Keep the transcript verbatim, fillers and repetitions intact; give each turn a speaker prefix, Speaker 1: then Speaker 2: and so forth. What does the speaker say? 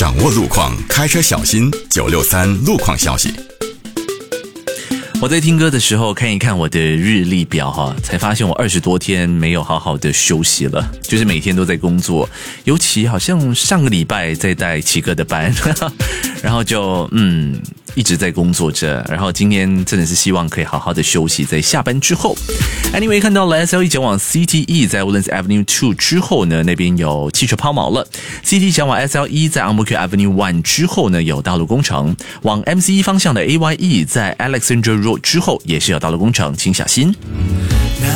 Speaker 1: 掌握路况，开车小心。九六三路况消息。
Speaker 2: 我在听歌的时候看一看我的日历表哈，才发现我二十多天没有好好的休息了，就是每天都在工作，尤其好像上个礼拜在带奇哥的班，然后就嗯一直在工作着，然后今天真的是希望可以好好的休息，在下班之后。Anyway， 看到了 S L E 前往 C T E 在 Woodlands Avenue 二之后呢，那边有汽车抛锚了。C T 前往 S L E 在 Ang Mo Kio Avenue 一之后呢，有道路工程。往 M C E 方向的 A Y E 在 Alexandra Road 之后也是有道路工程，请小心。